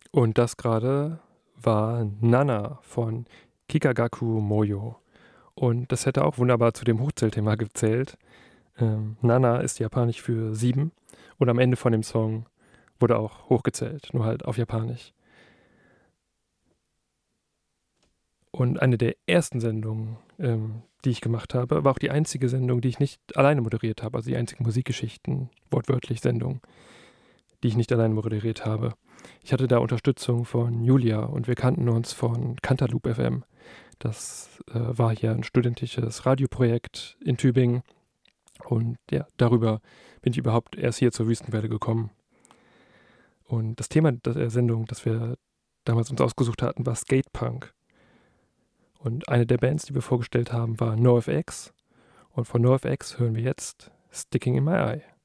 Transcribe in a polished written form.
Und das gerade war Nana von Kikagaku Moyo. Und das hätte auch wunderbar zu dem Hochzählthema gezählt. Nana ist japanisch für 7 und am Ende von dem Song wurde auch hochgezählt, nur halt auf Japanisch. Und eine der ersten Sendungen, die ich gemacht habe, war auch die einzige Sendung, die ich nicht alleine moderiert habe. Also die einzige Musikgeschichten, wortwörtlich Sendung, die ich nicht alleine moderiert habe. Ich hatte da Unterstützung von Julia und wir kannten uns von Cantaloupe FM. Das war hier ein studentisches Radioprojekt in Tübingen. Und ja, darüber bin ich überhaupt erst hier zur Wüstenwelle gekommen. Und das Thema der Sendung, das wir damals uns ausgesucht hatten, war Skatepunk. Und eine der Bands, die wir vorgestellt haben, war NoFX. Und von NoFX hören wir jetzt Sticking in My Eye.